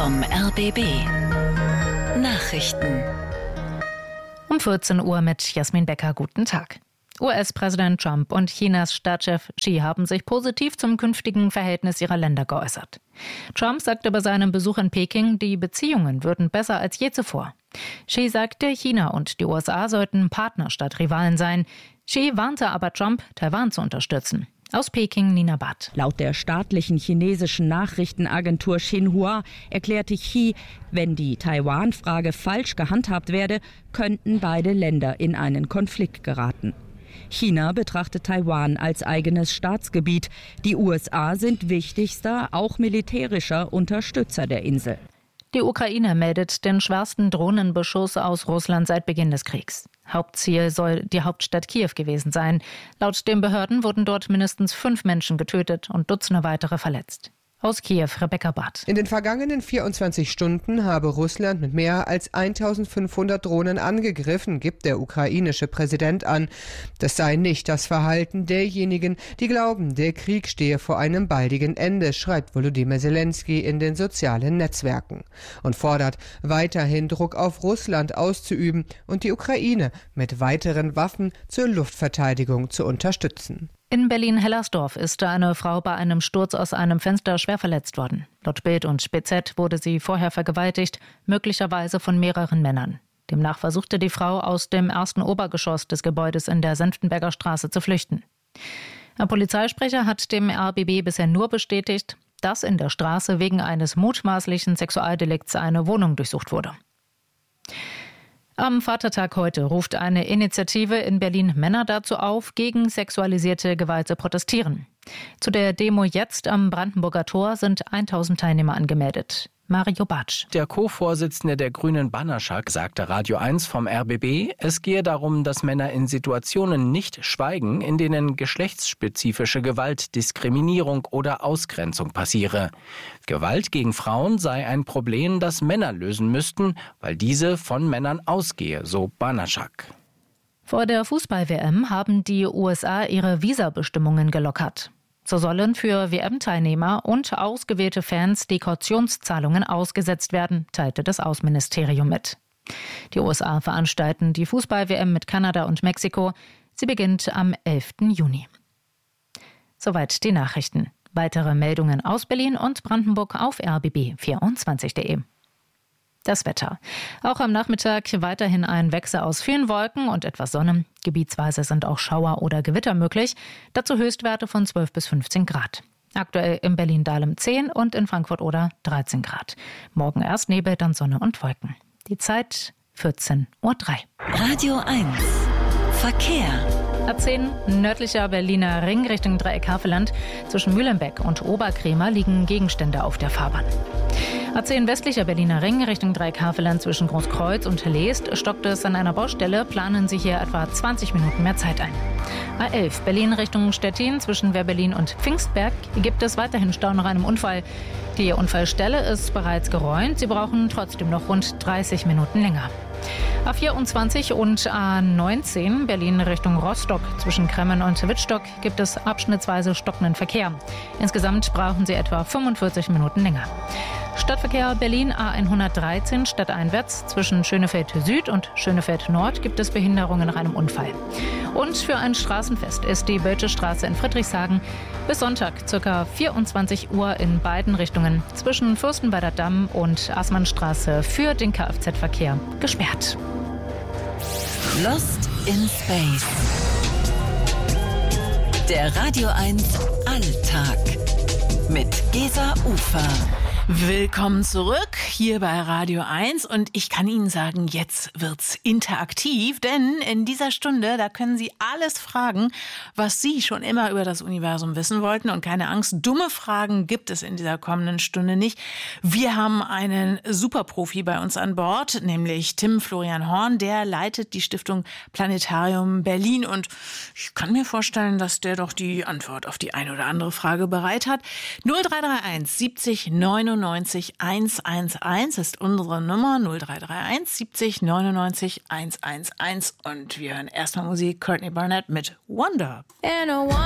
vom RBB. Nachrichten. Um 14 Uhr mit Jasmin Becker. Guten Tag. US-Präsident Trump und Chinas Staatschef Xi haben sich positiv zum künftigen Verhältnis ihrer Länder geäußert. Trump sagte bei seinem Besuch in Peking, die Beziehungen würden besser als je zuvor. Xi sagte, China und die USA sollten Partner statt Rivalen sein. Xi warnte aber Trump, Taiwan zu unterstützen. Aus Peking, Nina Barth. Laut der staatlichen chinesischen Nachrichtenagentur Xinhua erklärte Xi, wenn die Taiwan-Frage falsch gehandhabt werde, könnten beide Länder in einen Konflikt geraten. China betrachtet Taiwan als eigenes Staatsgebiet. Die USA sind wichtigster, auch militärischer Unterstützer der Insel. Die Ukraine meldet den schwersten Drohnenbeschuss aus Russland seit Beginn des Kriegs. Hauptziel soll die Hauptstadt Kiew gewesen sein. Laut den Behörden wurden dort mindestens 5 Menschen getötet und Dutzende weitere verletzt. Aus Kiew, Rebecca Barth. In den vergangenen 24 Stunden habe Russland mit mehr als 1500 Drohnen angegriffen, gibt der ukrainische Präsident an. Das sei nicht das Verhalten derjenigen, die glauben, der Krieg stehe vor einem baldigen Ende, schreibt Volodymyr Zelensky in den sozialen Netzwerken und fordert, weiterhin Druck auf Russland auszuüben und die Ukraine mit weiteren Waffen zur Luftverteidigung zu unterstützen. In Berlin-Hellersdorf ist eine Frau bei einem Sturz aus einem Fenster schwer verletzt worden. Laut Bild und BZ wurde sie vorher vergewaltigt, möglicherweise von mehreren Männern. Demnach versuchte die Frau aus dem ersten Obergeschoss des Gebäudes in der Senftenberger Straße zu flüchten. Ein Polizeisprecher hat dem RBB bisher nur bestätigt, dass in der Straße wegen eines mutmaßlichen Sexualdelikts eine Wohnung durchsucht wurde. Am Vatertag heute ruft eine Initiative in Berlin Männer dazu auf, gegen sexualisierte Gewalt zu protestieren. Zu der Demo jetzt am Brandenburger Tor sind 1000 Teilnehmer angemeldet. Mario Bartsch. Der Co-Vorsitzende der Grünen Banaschak sagte Radio 1 vom RBB, es gehe darum, dass Männer in Situationen nicht schweigen, in denen geschlechtsspezifische Gewalt, Diskriminierung oder Ausgrenzung passiere. Gewalt gegen Frauen sei ein Problem, das Männer lösen müssten, weil diese von Männern ausgehe, so Banaschak. Vor der Fußball-WM haben die USA ihre Visabestimmungen gelockert. So sollen für WM-Teilnehmer und ausgewählte Fans die Kautionszahlungen ausgesetzt werden, teilte das Außenministerium mit. Die USA veranstalten die Fußball-WM mit Kanada und Mexiko. Sie beginnt am 11. Juni. Soweit die Nachrichten. Weitere Meldungen aus Berlin und Brandenburg auf rbb24.de. Das Wetter. Auch am Nachmittag weiterhin ein Wechsel aus vielen Wolken und etwas Sonne. Gebietsweise sind auch Schauer oder Gewitter möglich. Dazu Höchstwerte von 12 bis 15 Grad. Aktuell in Berlin-Dahlem 10 und in Frankfurt-Oder 13 Grad. Morgen erst Nebel, dann Sonne und Wolken. Die Zeit 14:03 Uhr. Radio 1. Verkehr. A10 nördlicher Berliner Ring Richtung Dreieck-Havelland. Zwischen Mühlenbeck und Oberkrämer liegen Gegenstände auf der Fahrbahn. A10 westlicher Berliner Ring Richtung Dreieck-Havelland zwischen Großkreuz und Leest stockt es an einer Baustelle, planen Sie hier etwa 20 Minuten mehr Zeit ein. A11 Berlin Richtung Stettin zwischen Wehrberlin und Pfingstberg gibt es weiterhin Stau nach einem Unfall. Die Unfallstelle ist bereits geräumt, Sie brauchen trotzdem noch rund 30 Minuten länger. A24 und A19 Berlin Richtung Rostock zwischen Kremmen und Wittstock gibt es abschnittsweise stockenden Verkehr. Insgesamt brauchen Sie etwa 45 Minuten länger. Stadtverkehr Berlin A113 stadteinwärts zwischen Schönefeld Süd und Schönefeld Nord gibt es Behinderungen nach einem Unfall. Und für ein Straßenfest ist die Bölsche Straße in Friedrichshagen bis Sonntag ca. 24 Uhr in beiden Richtungen zwischen Fürstenwalder Damm und Assmannstraße für den Kfz-Verkehr gesperrt. Lost in Space. Der Radio 1 Alltag mit Gesa Ufer. Willkommen zurück hier bei Radio 1 und ich kann Ihnen sagen, jetzt wird's interaktiv, denn in dieser Stunde, da können Sie alles fragen, was Sie schon immer über das Universum wissen wollten und keine Angst, dumme Fragen gibt es in dieser kommenden Stunde nicht. Wir haben einen Superprofi bei uns an Bord, nämlich Tim Florian Horn, der leitet die Stiftung Planetarium Berlin und ich kann mir vorstellen, dass der doch die Antwort auf die eine oder andere Frage bereit hat. 0331 70 99 111 ist unsere Nummer 0331 70 99 111 und wir hören erstmal Musik, Courtney Barnett mit Wonder.